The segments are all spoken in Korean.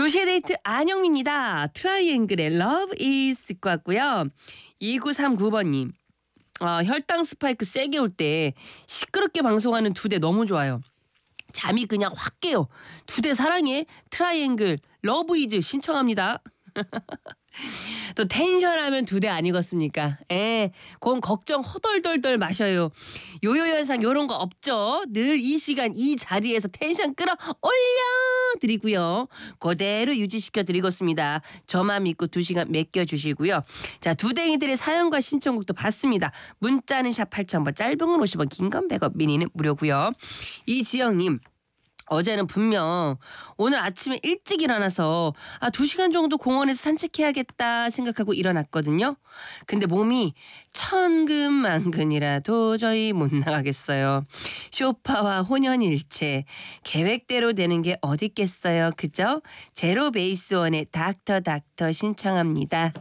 2시의 데이트 안영미입니다. 트라이앵글의 Love is 듣고 왔고요. 2939번님. 혈당 스파이크 세게 올 때 시끄럽게 방송하는 두 대 너무 좋아요. 잠이 그냥 확 깨요. 두 대 사랑해. 트라이앵글 러브 이즈 신청합니다. 또 텐션하면 두 대 아니겠습니까? 그건 걱정 허덜덜덜 마셔요. 요요 현상 요런 거 없죠? 늘 이 시간 이 자리에서 텐션 끌어 올려드리고요. 그대로 유지시켜 드리겠습니다. 저만 믿고 2시간 맡겨주시고요. 자, 두댕이들의 사연과 신청곡도 받습니다. 문자는 샵 8000번, 짧은 건 50원, 긴 건 100원, 미니는 무료고요. 이지영님. 어제는 분명 오늘 아침에 일찍 일어나서 2시간 정도 공원에서 산책해야겠다 생각하고 일어났거든요. 근데 몸이 천근만근이라 도저히 못 나가겠어요. 쇼파와 혼연일체 계획대로 되는 게 어딨겠어요. 그죠? 제로 베이스 원의 닥터 신청합니다.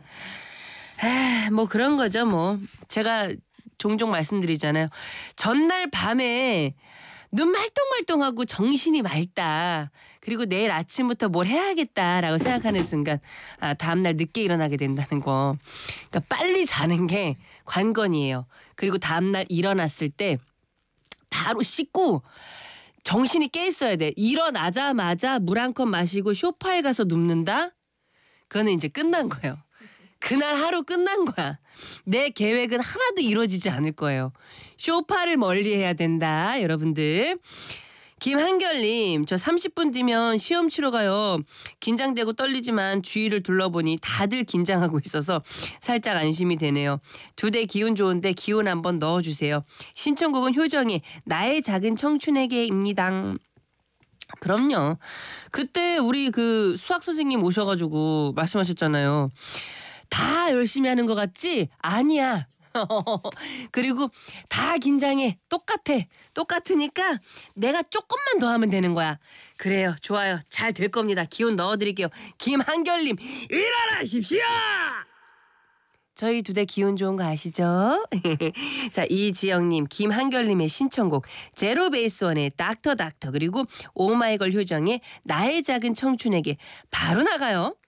뭐 그런 거죠 뭐. 제가 종종 말씀드리잖아요. 전날 밤에 눈 말똥말똥하고 정신이 맑다. 그리고 내일 아침부터 뭘 해야겠다라고 생각하는 순간 다음날 늦게 일어나게 된다는 거. 그러니까 빨리 자는 게 관건이에요. 그리고 다음날 일어났을 때 바로 씻고 정신이 깨 있어야 돼. 일어나자마자 물 한 컵 마시고 소파에 가서 눕는다? 그거는 이제 끝난 거예요. 그날 하루 끝난 거야. 내 계획은 하나도 이루어지지 않을 거예요. 쇼파를 멀리해야 된다, 여러분들. 김한결님, 저 30분 뒤면 시험 치러 가요. 긴장되고 떨리지만 주위를 둘러보니 다들 긴장하고 있어서 살짝 안심이 되네요. 두 대 기운 좋은데 기운 한번 넣어주세요. 신청곡은 효정의 나의 작은 청춘에게입니다. 그럼요. 그때 우리 그 수학 선생님 오셔가지고 말씀하셨잖아요. 다 열심히 하는 것 같지? 아니야. 그리고 다 긴장해. 똑같으니까 내가 조금만 더 하면 되는 거야. 그래요. 좋아요. 잘 될 겁니다. 기운 넣어드릴게요. 김한결님 일어나십시오. 저희 두 대 기운 좋은 거 아시죠? 자, 이지영님, 김한결님의 신청곡 제로 베이스 원의 닥터 그리고 오마이걸 효정의 나의 작은 청춘에게 바로 나가요.